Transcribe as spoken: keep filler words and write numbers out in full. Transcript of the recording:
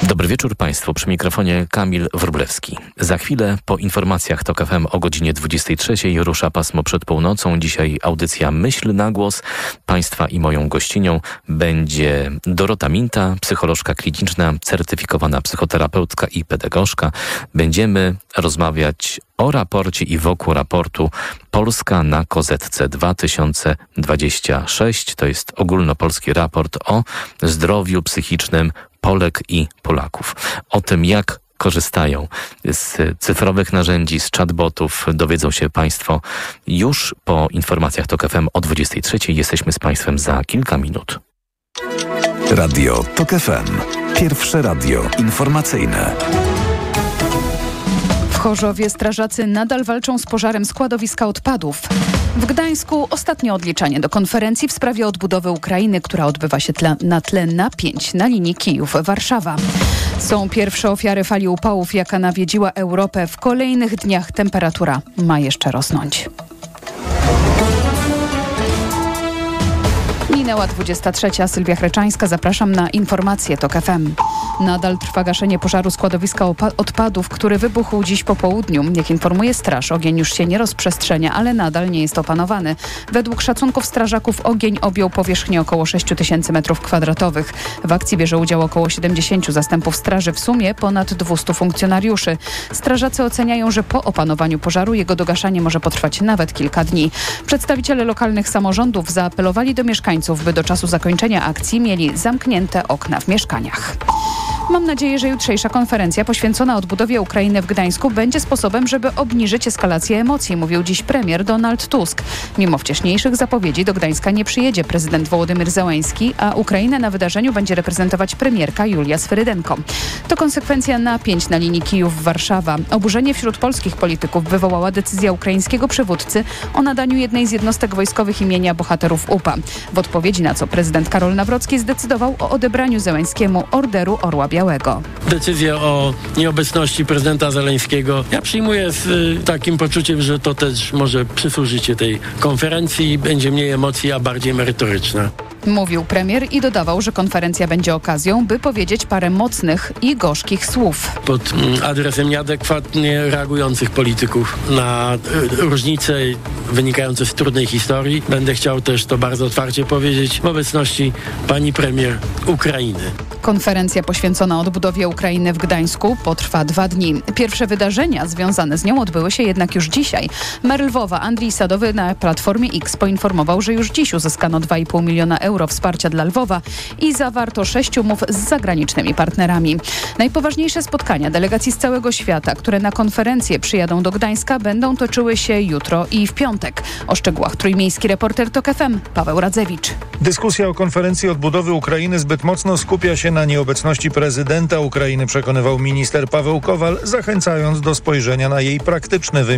Dobry wieczór Państwu. Przy mikrofonie Kamil Wróblewski. Za chwilę po informacjach TOK F M o godzinie dwudziestej trzeciej rusza pasmo przed północą. Dzisiaj audycja Myśl na głos. Państwa i moją gościnią będzie Dorota Minta, psycholożka kliniczna, certyfikowana psychoterapeutka i pedagogzka. Będziemy rozmawiać o raporcie i wokół raportu Polska na kozetce dwa tysiące dwudziesty szósty. To jest ogólnopolski raport o zdrowiu psychicznym Polek i Polaków. O tym, jak korzystają z cyfrowych narzędzi, z chatbotów, dowiedzą się Państwo już po informacjach TOK F M o dwudziestej trzeciej. Jesteśmy z Państwem za kilka minut. Radio TOK F M. Pierwsze radio informacyjne. W Chorzowie strażacy nadal walczą z pożarem składowiska odpadów. W Gdańsku ostatnie odliczanie do konferencji w sprawie odbudowy Ukrainy, która odbywa się tle, na tle napięć na linii Kijów-Warszawa. Są pierwsze ofiary fali upałów, jaka nawiedziła Europę. W kolejnych dniach temperatura ma jeszcze rosnąć. Minęła dwudziesta trzecia. Sylwia Chreczańska. Zapraszam na informacje TOK F M. Nadal trwa gaszenie pożaru składowiska opa- odpadów, który wybuchł dziś po południu. Jak informuje straż, ogień już się nie rozprzestrzenia, ale nadal nie jest opanowany. Według szacunków strażaków ogień objął powierzchnię około sześć tysięcy metrów kwadratowych. W akcji bierze udział około siedemdziesięciu zastępów straży, w sumie ponad dwiestu funkcjonariuszy. Strażacy oceniają, że po opanowaniu pożaru jego dogaszanie może potrwać nawet kilka dni. Przedstawiciele lokalnych samorządów zaapelowali do mieszkańców, by do czasu zakończenia akcji mieli zamknięte okna w mieszkaniach. Mam nadzieję, że jutrzejsza konferencja poświęcona odbudowie Ukrainy w Gdańsku będzie sposobem, żeby obniżyć eskalację emocji, mówił dziś premier Donald Tusk. Mimo wcześniejszych zapowiedzi do Gdańska nie przyjedzie prezydent Wołodymyr Zełański, a Ukrainę na wydarzeniu będzie reprezentować premierka Julia Swyrydenko. To konsekwencja napięć na linii Kijów-Warszawa. Oburzenie wśród polskich polityków wywołała decyzja ukraińskiego przywódcy o nadaniu jednej z jednostek wojskowych imienia bohaterów U P A. W odpowiedzi na co prezydent Karol Nawrocki zdecydował o odebraniu Zełańskiemu Orderu Orła Białego. Decyzję o nieobecności prezydenta Zeleńskiego ja przyjmuję z y, takim poczuciem, że to też może przysłużyć się tej konferencji i będzie mniej emocji, a bardziej merytoryczna. Mówił premier i dodawał, że konferencja będzie okazją, by powiedzieć parę mocnych i gorzkich słów. Pod mm, adresem nieadekwatnie reagujących polityków na y, różnice wynikające z trudnej historii będę chciał też to bardzo otwarcie powiedzieć w obecności pani premier Ukrainy. Konferencja poświęcona odbudowie Ukrainy w Gdańsku potrwa dwa dni. Pierwsze wydarzenia związane z nią odbyły się jednak już dzisiaj. Mer Lwowa Andrii Sadowy na Platformie X poinformował, że już dziś uzyskano dwa i pół miliona euro wsparcia dla Lwowa i zawarto sześć umów z zagranicznymi partnerami. Najpoważniejsze spotkania delegacji z całego świata, które na konferencję przyjadą do Gdańska, będą toczyły się jutro i w piątek. O szczegółach trójmiejski reporter TOK F M Paweł Radzewicz. Dyskusja o konferencji odbudowy Ukrainy zbyt mocno skupia się na nieobecności prezydenta Ukrainy, przekonywał minister Paweł Kowal, zachęcając do spojrzenia na jej praktyczny wymiar.